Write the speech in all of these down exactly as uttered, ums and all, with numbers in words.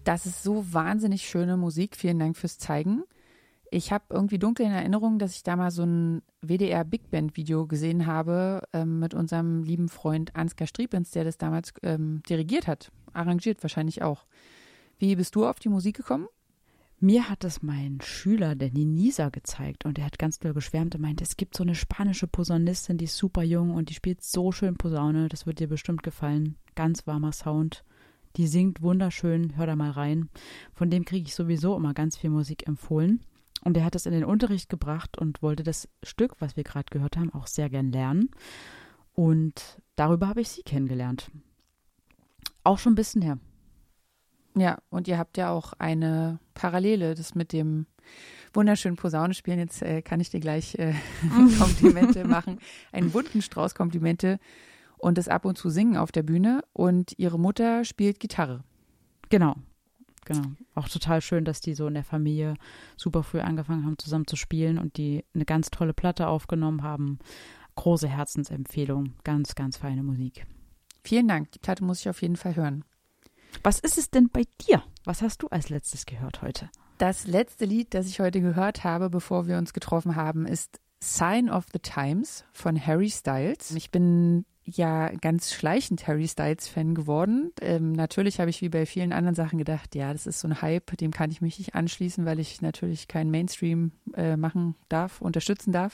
Das ist so wahnsinnig schöne Musik. Vielen Dank fürs Zeigen. Ich habe irgendwie dunkel in Erinnerung, dass ich da mal so ein W D R Big Band Video gesehen habe ähm, mit unserem lieben Freund Ansgar Striepens, der das damals ähm, dirigiert hat. Arrangiert wahrscheinlich auch. Wie bist du auf die Musik gekommen? Mir hat es mein Schüler, der Ninisa, gezeigt und der hat ganz doll geschwärmt und meinte, es gibt so eine spanische Posaunistin, die ist super jung und die spielt so schön Posaune, das wird dir bestimmt gefallen. Ganz warmer Sound. Die singt wunderschön, hör da mal rein. Von dem kriege ich sowieso immer ganz viel Musik empfohlen. Und er hat es in den Unterricht gebracht und wollte das Stück, was wir gerade gehört haben, auch sehr gern lernen. Und darüber habe ich sie kennengelernt. Auch schon ein bisschen her. Ja, und ihr habt ja auch eine Parallele, das mit dem wunderschönen Posaunespielen. Jetzt äh, kann ich dir gleich äh, Komplimente machen. Einen bunten Strauß Komplimente und das ab und zu singen auf der Bühne. Und ihre Mutter spielt Gitarre. Genau, genau. Auch total schön, dass die so in der Familie super früh angefangen haben, zusammen zu spielen und die eine ganz tolle Platte aufgenommen haben. Große Herzensempfehlung. Ganz, ganz feine Musik. Vielen Dank. Die Platte muss ich auf jeden Fall hören. Was ist es denn bei dir? Was hast du als letztes gehört heute? Das letzte Lied, das ich heute gehört habe, bevor wir uns getroffen haben, ist Sign of the Times von Harry Styles. Ich bin ja ganz schleichend Harry Styles-Fan geworden. Ähm, natürlich habe ich wie bei vielen anderen Sachen gedacht, ja, das ist so ein Hype, dem kann ich mich nicht anschließen, weil ich natürlich keinen Mainstream äh, machen darf, unterstützen darf.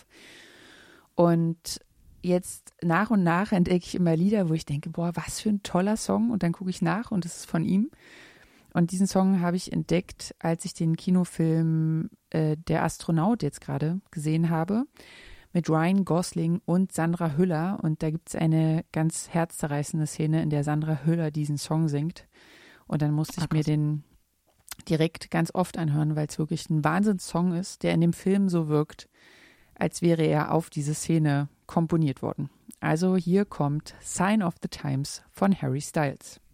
Und jetzt nach und nach entdecke ich immer Lieder, wo ich denke, boah, was für ein toller Song. Und dann gucke ich nach und es ist von ihm. Und diesen Song habe ich entdeckt, als ich den Kinofilm äh, Der Astronaut jetzt gerade gesehen habe, mit Ryan Gosling und Sandra Hüller. Und da gibt es eine ganz herzzerreißende Szene, in der Sandra Hüller diesen Song singt. Und dann musste ich mir den direkt ganz oft anhören, weil es wirklich ein Wahnsinnssong ist, der in dem Film so wirkt, als wäre er auf diese Szene komponiert worden. Also hier kommt Sign of the Times von Harry Styles.